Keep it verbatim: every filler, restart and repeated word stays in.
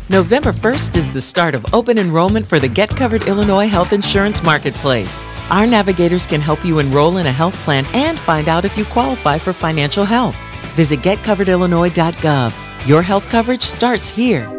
November first is the start of open enrollment for the Get Covered Illinois Health Insurance Marketplace. Our navigators can help you enroll in a health plan and find out if you qualify for financial help. Visit get covered illinois dot gov. Your health coverage starts here.